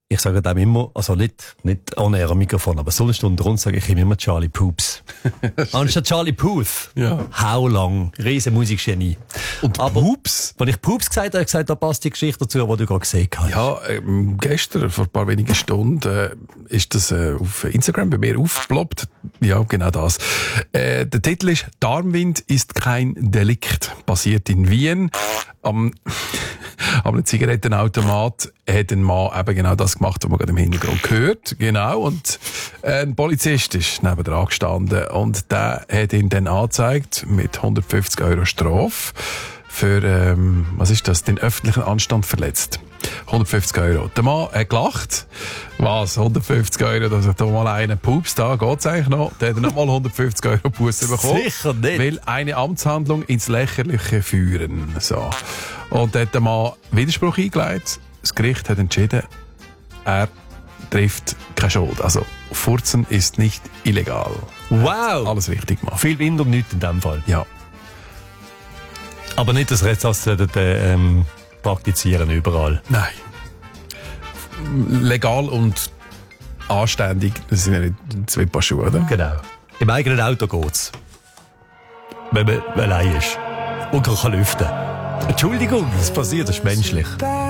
Ich sage dem immer, also nicht on air am Mikrofon, aber so eine Stunde rund sage ich ihm immer Charlie Poops. Anstatt Charlie Puth. Ja. How long? Riesen Musikgenie. Und aber Poops? Wenn ich Poops gesagt habe, da passt die Geschichte dazu, die du gerade gesehen hast. Ja, gestern, vor ein paar wenigen Stunden, ist das auf Instagram bei mir aufgeploppt. Ja, genau das. Der Titel ist «Darmwind ist kein Delikt». Passiert in Wien. Am Zigarettenautomat hat ein Mann eben genau das gemacht, was man gerade im Hintergrund gehört. Genau. Und ein Polizist ist nebendran gestanden und der hat ihn dann angezeigt mit 150 € Strafe für, was ist das, den öffentlichen Anstand verletzt. 150 €. Der Mann hat gelacht. Was? 150 €, dass da mal einen Pups da, geht's eigentlich noch? Der hat nochmal 150 € Busse bekommen. Sicher nicht. Weil eine Amtshandlung ins Lächerliche führen. So. Und da hat der Mann Widerspruch eingelegt. Das Gericht hat entschieden, er trifft keine Schuld. Also, Furzen ist nicht illegal. Wow! Alles richtig gemacht. Viel Wind und nichts in dem Fall. Ja. Aber nicht, dass wir jetzt das praktizieren überall. Nein. Legal und anständig, das sind ja nicht zwei Paar Schuhe, oder? Genau. Im eigenen Auto geht's. Wenn man allein ist. Und kann lüften. Entschuldigung, das passiert, das ist menschlich.